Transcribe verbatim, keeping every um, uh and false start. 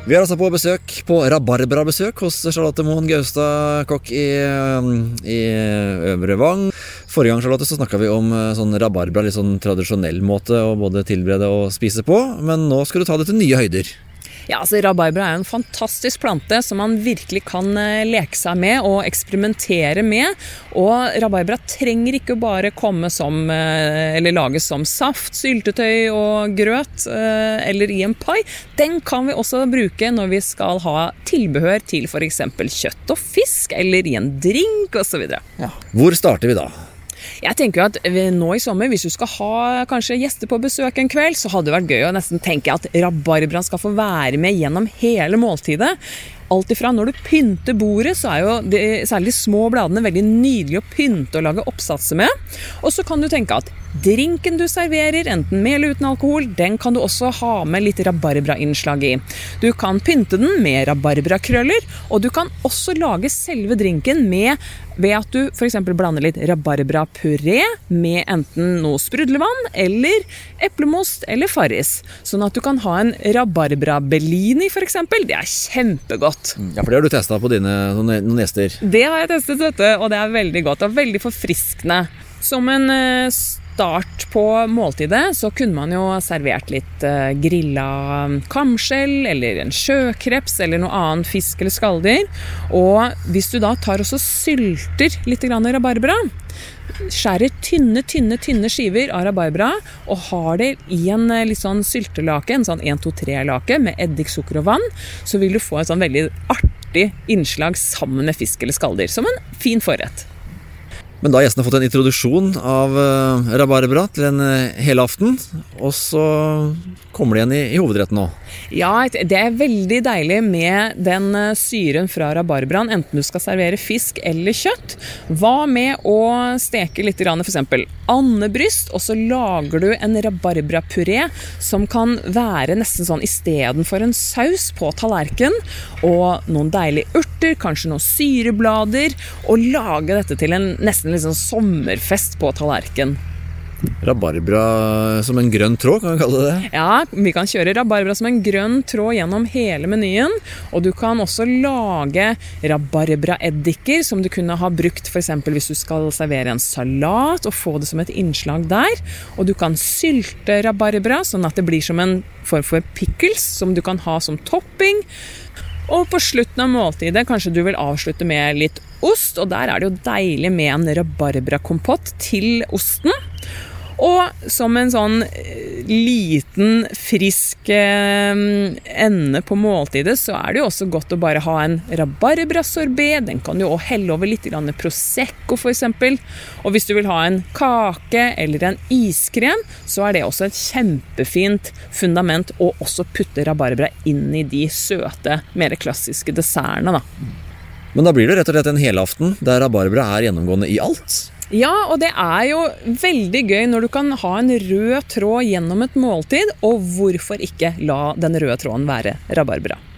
Vi er altså på besøk, på Rabarbra-besøk hos Charlotte Moen Gaustad, kokk i, i Øvre Vang. Forrige gang, Charlotte, så snakket vi om sånn rabarbra, litt sånn tradisjonell måte å både tilberede og spise på, men nå skal du ta det til nye høyder. Ja, altså rabarbra er en fantastisk plante som man virkelig kan leke seg med og eksperimentere med. Og rabarbra trenger ikke bare komme som, eller lages som saft, syltetøy og grøt, eller i en pai. Den kan vi også bruke når vi skal ha tilbehør til for eksempel kjøtt og fisk, eller i en drink og så videre. Ja. Hvor starter vi da? Jeg tenker jo at nå i sommer, hvis du skal ha kanskje gjester på besøk en kveld, så hadde det vært gøy å nesten tenke at rabarbraen skal få være med gjennom hele måltidet. Alt ifra når du pynter bordet, så er jo de, særlig de små bladene veldig nydelige å pynte og lage oppsatser med. Og så kan du tenke at drinken du serverer, enten med eller uten alkohol, den kan du også ha med litt rabarbra-innslag i. Du kan pynte den med rabarbrakrøller, og du kan også lage selve drinken med ved at du for eksempel blander litt rabarbra-puré med enten noe sprudlevann eller eplemost eller farris. Sånn at du kan ha en rabarbra-bellini for eksempel. Det er kjempegodt. Ja, for det har du testet på dine noen gjester. Det har jeg testet, vet du, og det er veldig godt og veldig forfriskende. Som en start på måltidet så kunne man jo servert litt grilla kamskjell eller en sjøkreps eller noe annen fisk eller skalldyr. Og hvis du da tar og så sylter litt grann rabarbra, skjærer tynne, tynne, tynne skiver av rabarbra og har det i en litt sånn syltelake, en sånn en to tre lake med eddik, sukker og vann, så vil du få et sånn veldig artig innslag sammen med fisk eller skalldyr, som en fin forrett. Men da har gjestene fått en introduksjon av uh, rabarbra til en uh, helaften, og så kommer de igjen i, i hovedretten nå. Ja, det er veldig deilig med den uh, syren fra rabarbraen, enten du skal servere fisk eller kjøtt. Hva med å steke litt grann, for eksempel andebryst, og så lager du en rabarbra-puré som kan være nesten sånn i stedet for en saus på tallerken, og noen deilige urter, kanskje noen syreblader, og lage dette til en nesten litt sånn sommerfest på tallerken. Rabarbra som en grønn tråd, kan vi kalle det det? Ja, vi kan kjøre rabarbra som en grønn tråd gjennom hele menyen, og du kan også lage rabarbra-eddiker som du kunne ha brukt for eksempel hvis du skal servere en salat og få det som et innslag der, og du kan sylte rabarbra sånn at det blir som en form for pickles som du kan ha som topping. Og på slutten av måltidet kanskje du vil avslutte med litt ost, og der er det jo deilig med en rabarbra-kompott til osten. Og som en sånn liten, frisk ende på måltidet, så er det jo også godt å bare ha en rabarbra-sorbet. Den kan du jo helle over litt grann prosecco for eksempel. Og hvis du vil ha en kake eller en iskrem, så er det også et kjempefint fundament å også putte rabarbra inn i de søte, mer klassiske dessertene da. Men da blir det rett og slett en helaften der rabarbra er gjennomgående i alt. Ja, og det er jo veldig gøy når du kan ha en rød tråd gjennom et måltid, og hvorfor ikke la den røde tråden være rabarbra?